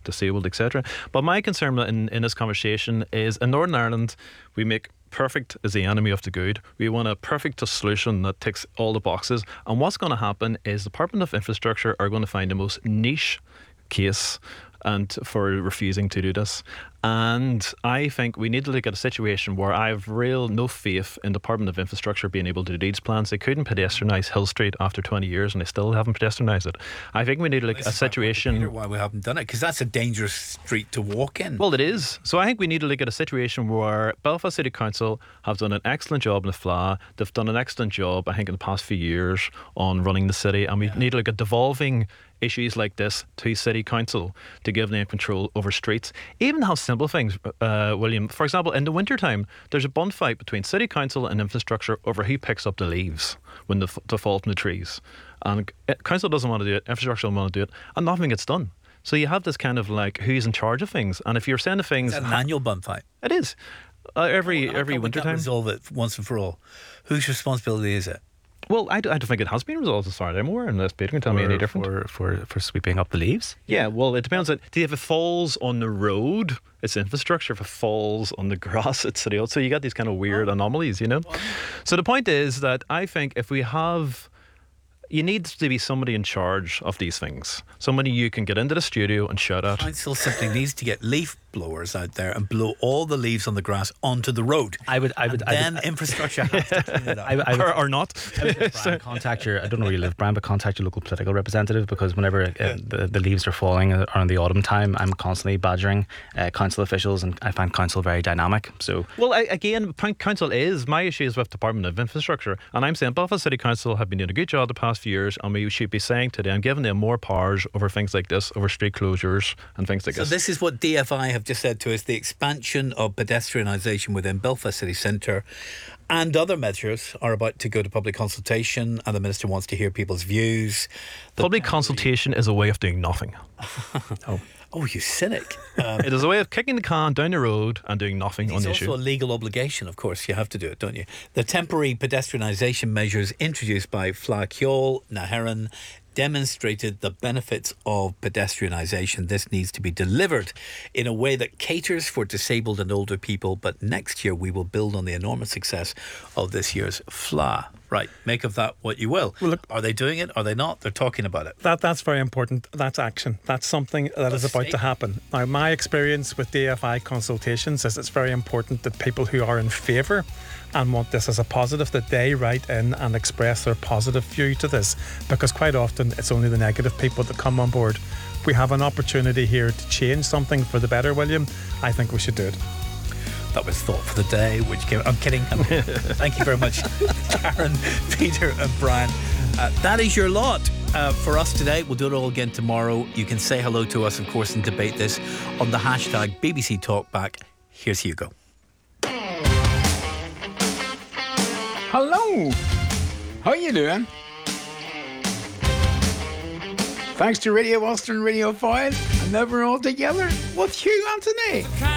disabled, etc. But my concern in this conversation is in Northern Ireland, we make perfect is the enemy of the good. We want a perfect solution that ticks all the boxes. And what's going to happen is the Department of Infrastructure are going to find the most niche case and for refusing to do this. And I think we need to look at a situation where I have no faith in the Department of Infrastructure being able to do these plans. They couldn't pedestrianise Hill Street after 20 years and they still haven't pedestrianised it. I think we need to look at a situation... Why we haven't done it, because that's a dangerous street to walk in. Well, it is. So I think we need to look at a situation where Belfast City Council have done an excellent job in the FLA. They've done an excellent job, I think, in the past few years on running the city. And we need to look at devolving issues like this to City Council to give them control over streets. Even how simple things, William. For example, in the winter time, there's a bun fight between City Council and Infrastructure over who picks up the leaves when they fall from the trees. And Council doesn't want to do it, Infrastructure doesn't want to do it, and nothing gets done. So you have this kind of like who's in charge of things. And if you're saying the things... Is that an annual bun fight? It is. Every winter time. Resolve it once and for all. Whose responsibility is it? Well, I don't think it has been resolved as far as I'm aware, unless Peter can tell me any different. For sweeping up the leaves? Yeah, well, it depends. If it falls on the road, it's Infrastructure. If it falls on the grass, it's City Hall. So you got these kind of weird anomalies, you know? So the point is that I think if we have... You need to be somebody in charge of these things. Somebody you can get into the studio and shout at. Council simply needs to get leaf blowers out there and blow all the leaves on the grass onto the road. Then Infrastructure has to clean it up. Or not. Brian, contact your, I don't know where you live, Brian, but contact your local political representative, because whenever the leaves are falling around the autumn time, I'm constantly badgering council officials, and I find council very dynamic. So, well, again, council is my issue is with Department of Infrastructure, and I'm saying Belfast City Council have been doing a good job the past few years, and we should be saying today and giving them more powers over things like this, over street closures and things like this. So this is what DFI have just said to us: the expansion of pedestrianisation within Belfast City Centre and other measures are about to go to public consultation, and the Minister wants to hear people's views. Public consultation is a way of doing nothing. Oh, you cynic. It is a way of kicking the can down the road and doing nothing on the issue. It's also a legal obligation, of course. You have to do it, don't you? The temporary pedestrianisation measures introduced by Fleadh Cheoil na hÉireann demonstrated the benefits of pedestrianisation. This needs to be delivered in a way that caters for disabled and older people, but next year we will build on the enormous success of this year's FLA. Right, make of that what you will. Well, look, are they doing it? Are they not? They're talking about it. That's very important. That's action. That's something that is about to happen. Now, my experience with DFI consultations is it's very important that people who are in favour and want this as a positive, that they write in and express their positive view to this, because quite often it's only the negative people that come on board. If we have an opportunity here to change something for the better, William, I think we should do it. That was Thought for the Day, which came... I'm kidding. Thank you very much, Karen, Peter and Brian. That is your lot for us today. We'll do it all again tomorrow. You can say hello to us, of course, and debate this on the hashtag BBC Talkback. Here's Hugo. Hello. How you doing? Thanks to Radio Ulster and Radio 5, and now we're all together with Hugh Anthony.